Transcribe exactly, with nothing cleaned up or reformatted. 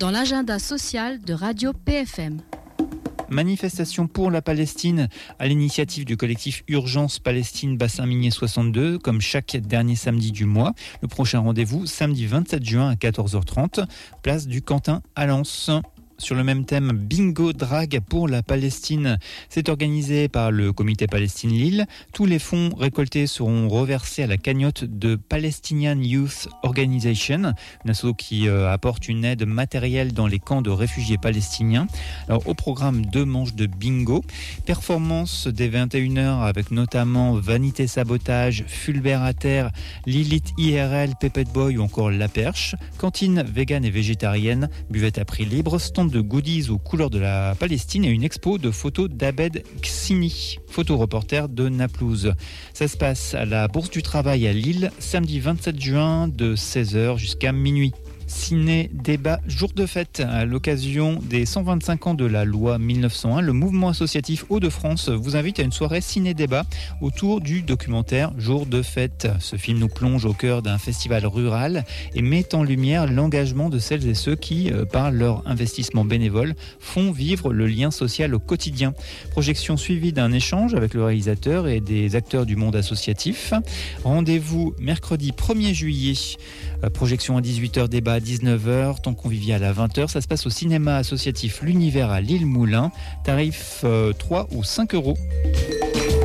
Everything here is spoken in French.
dans l'agenda social de Radio P F M. Manifestation pour la Palestine à l'initiative du collectif Urgence Palestine Bassin Minier soixante-deux, comme chaque dernier samedi du mois. Le prochain rendez-vous, samedi vingt-sept juin à quatorze heures trente, place du Quentin à Lens. Sur le même thème, Bingo Drag pour la Palestine. C'est organisé par le comité Palestine Lille. Tous les fonds récoltés seront reversés à la cagnotte de Palestinian Youth Organization, une asso qui euh, apporte une aide matérielle dans les camps de réfugiés palestiniens. Alors, au programme, deux manches de bingo. Performance dès vingt et une heures avec notamment Vanité Sabotage, Fulbert à terre, Lilith I R L, Pépette Boy ou encore La Perche. Cantine végane et végétarienne, buvette à prix libre, stand de goodies aux couleurs de la Palestine et une expo de photos d'Abed Ksini, photoreporter de Naplouse. Ça se passe à la Bourse du Travail à Lille, samedi vingt-sept juin de seize heures jusqu'à minuit. Ciné, débat, jour de fête. À l'occasion des cent vingt-cinq ans de la loi mille neuf cent un, le mouvement associatif Hauts-de-France vous invite à une soirée ciné-débat autour du documentaire Jour de fête. Ce film nous plonge au cœur d'un festival rural et met en lumière l'engagement de celles et ceux qui, par leur investissement bénévole, font vivre le lien social au quotidien. Projection suivie d'un échange avec le réalisateur et des acteurs du monde associatif. Rendez-vous mercredi premier juillet. Projection à dix-huit heures, débat à dix-neuf heures, temps convivial à vingt heures. Ça se passe au cinéma associatif L'Univers à Lille-Moulin. Tarif euh, trois ou cinq euros.